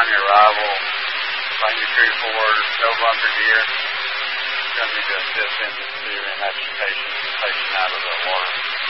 upon your arrival, bring your crew forward, no bunker gear. You're going to need to assist engine 2 in extrication out of the water.